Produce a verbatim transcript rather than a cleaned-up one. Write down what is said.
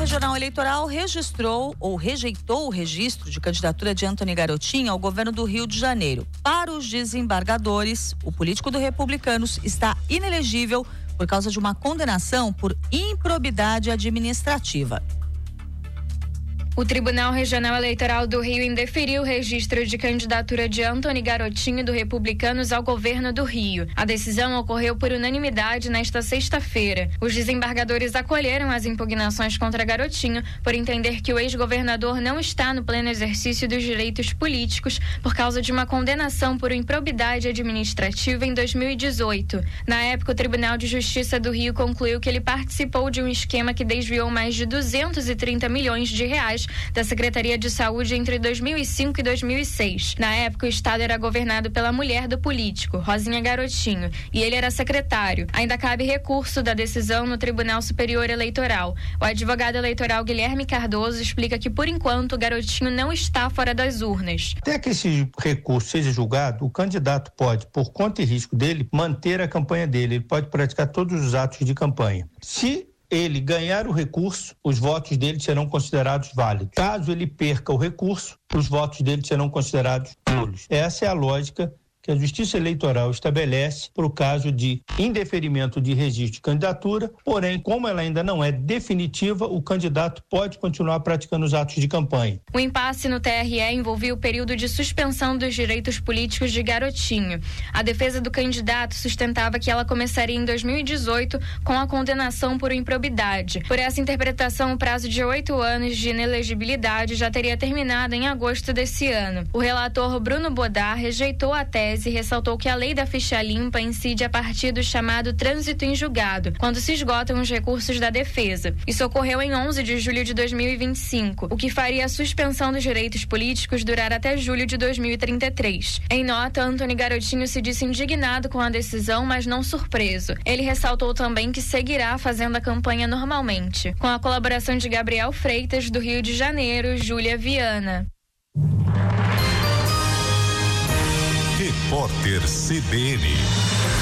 Regional Eleitoral registrou ou rejeitou o registro de candidatura de Antony Garotinho ao governo do Rio de Janeiro. Para os desembargadores, o político do Republicanos está inelegível por causa de uma condenação por improbidade administrativa. O Tribunal Regional Eleitoral do Rio indeferiu o registro de candidatura de Antony Garotinho do Republicanos ao governo do Rio. A decisão ocorreu por unanimidade nesta sexta-feira. Os desembargadores acolheram as impugnações contra Garotinho por entender que o ex-governador não está no pleno exercício dos direitos políticos por causa de uma condenação por improbidade administrativa em dois mil e dezoito. Na época, o Tribunal de Justiça do Rio concluiu que ele participou de um esquema que desviou mais de duzentos e trinta milhões de reais da Secretaria de Saúde entre dois mil e cinco e dois mil e seis. Na época, o estado era governado pela mulher do político, Rosinha Garotinho, e ele era secretário. Ainda cabe recurso da decisão no Tribunal Superior Eleitoral. O advogado eleitoral Guilherme Cardoso explica que, por enquanto, o Garotinho não está fora das urnas. Até que esse recurso seja julgado, o candidato pode, por conta e risco dele, manter a campanha dele. Ele pode praticar todos os atos de campanha. Se ele ganhar o recurso, os votos dele serão considerados válidos. Caso ele perca o recurso, os votos dele serão considerados nulos. Essa é a lógica que a Justiça Eleitoral estabelece para o caso de indeferimento de registro de candidatura, porém, como ela ainda não é definitiva, o candidato pode continuar praticando os atos de campanha. O impasse no T R E envolvia o período de suspensão dos direitos políticos de Garotinho. A defesa do candidato sustentava que ela começaria em dois mil e dezoito com a condenação por improbidade. Por essa interpretação, o prazo de oito anos de inelegibilidade já teria terminado em agosto desse ano. O relator Bruno Bodar rejeitou a tese e ressaltou que a lei da ficha limpa incide a partir do chamado trânsito em julgado, quando se esgotam os recursos da defesa. Isso ocorreu em onze de julho de dois mil e vinte e cinco, o que faria a suspensão dos direitos políticos durar até julho de dois mil e trinta e três. Em nota, Antony Garotinho se disse indignado com a decisão, mas não surpreso. Ele ressaltou também que seguirá fazendo a campanha normalmente. Com a colaboração de Gabriel Freitas, do Rio de Janeiro, Júlia Viana. Repórter C B N.